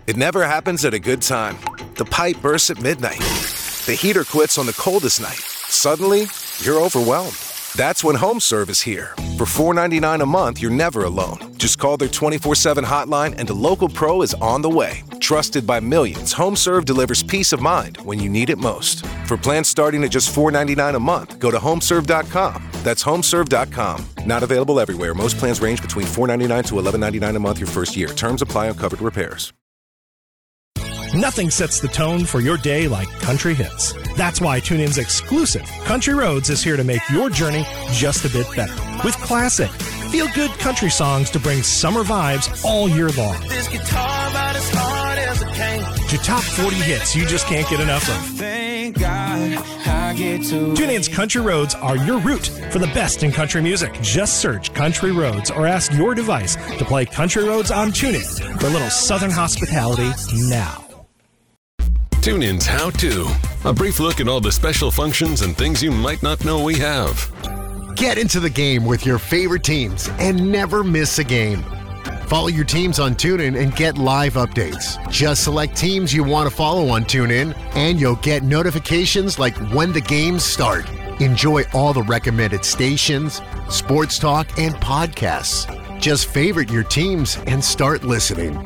It never happens at a good time. The pipe bursts at midnight. The heater quits on the coldest night. Suddenly, you're overwhelmed. That's when HomeServe is here. For $4.99 a month, you're never alone. Just call their 24/7 hotline and a local pro is on the way. Trusted by millions, HomeServe delivers peace of mind when you need it most. For plans starting at just $4.99 a month, go to homeserve.com. That's homeserve.com. Not available everywhere. Most plans range between $4.99 to $11.99 a month your first year. Terms apply on covered repairs. Nothing sets the tone for your day like country hits. That's why TuneIn's exclusive Country Roads is here to make your journey just a bit better. With classic, feel-good country songs to bring summer vibes all year long. This guitar about as hard as it can. To top 40 hits you just can't get enough of. Thank God I get to TuneIn's Country Roads are your route for the best in country music. Just search Country Roads or ask your device to play Country Roads on TuneIn for a little southern hospitality now. TuneIn's How To. A brief look at all the special functions and things you might not know we have. Get into the game with your favorite teams and never miss a game. Follow your teams on TuneIn and get live updates. Just select teams you want to follow on TuneIn, and you'll get notifications like when the games start. Enjoy all the recommended stations, sports talk, and podcasts. Just favorite your teams and start listening.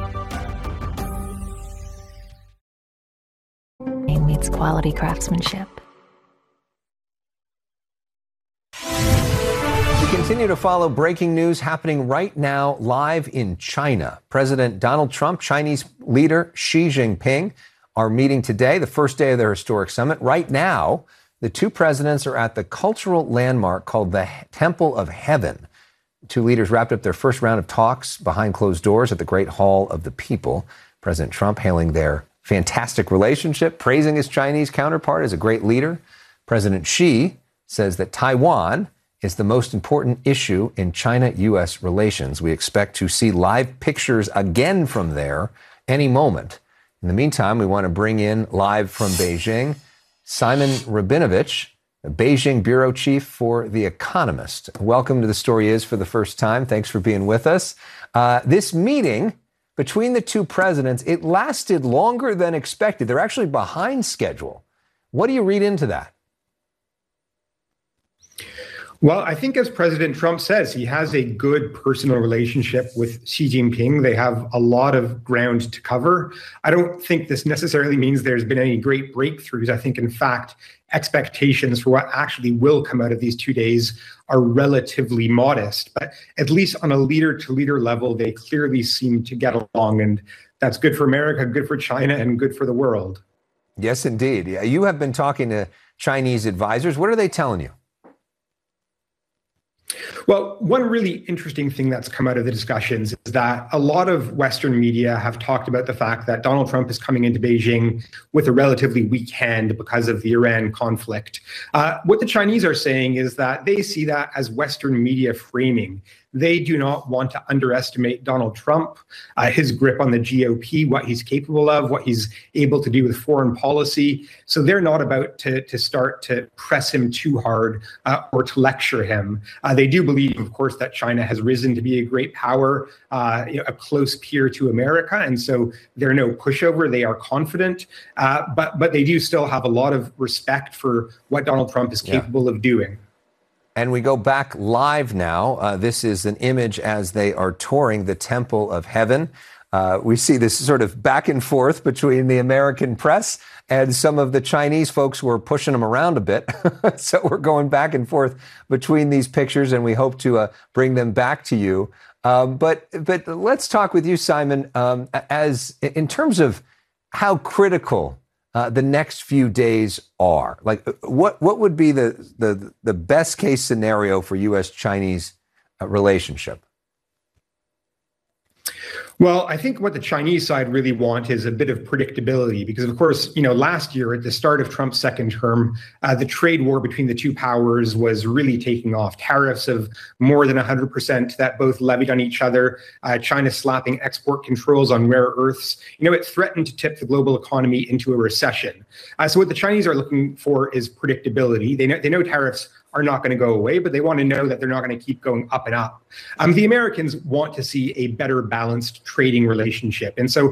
Meets quality craftsmanship. We continue to follow breaking news happening right now live in China. President Donald Trump, Chinese leader Xi Jinping are meeting today, the first day of their historic summit. Right now, the two presidents are at the cultural landmark called the Temple of Heaven. The two leaders wrapped up their first round of talks behind closed doors at the Great Hall of the People. President Trump hailing their fantastic relationship, praising his Chinese counterpart as a great leader. President Xi says that Taiwan is the most important issue in China-U.S. relations. We expect to see live pictures again from there any moment. In the meantime, we want to bring in live from Beijing, Simon Rabinovich, the Beijing bureau chief for The Economist. Welcome to The Story Is for the first time. Thanks for being with us. This meeting between the two presidents, it lasted longer than expected. They're actually behind schedule. What do you read into that? Well, I think as President Trump says, he has a good personal relationship with Xi Jinping. They have a lot of ground to cover. I don't think this necessarily means there's been any great breakthroughs. I think, in fact, expectations for what actually will come out of these 2 days are relatively modest. But at least on a leader-to-leader level, they clearly seem to get along. And that's good for America, good for China, and good for the world. Yes, indeed. Yeah, you have been talking to Chinese advisors. What are they telling you? Well, one really interesting thing that's come out of the discussions is that a lot of Western media have talked about the fact that Donald Trump is coming into Beijing with a relatively weak hand because of the Iran conflict. What the Chinese are saying is that they see that as Western media framing. They do not want to underestimate Donald Trump, his grip on the GOP, what he's capable of, what he's able to do with foreign policy. So they're not about to start to press him too hard or to lecture him. They do believe, of course, that China has risen to be a great power, a close peer to America. And so they're no pushover. They are confident. But they do still have a lot of respect for what Donald Trump is capable of doing. And we go back live now. This is an image as they are touring the Temple of Heaven. We see this sort of back and forth between the American press and some of the Chinese folks who are pushing them around a bit. So we're going back and forth between these pictures, and we hope to bring them back to you. But let's talk with you, Simon, as in terms of how critical the next few days are. Like, what would be the best case scenario for U.S.-Chinese relationship? Well, I think what the Chinese side really want is a bit of predictability because, of course, last year at the start of Trump's second term, the trade war between the two powers was really taking off. Tariffs of more than 100% that both levied on each other, China slapping export controls on rare earths. It threatened to tip the global economy into a recession. So what the Chinese are looking for is predictability. They know tariffs are not going to go away, but they want to know that they're not going to keep going up and up. The Americans want to see a better balanced trading relationship. And so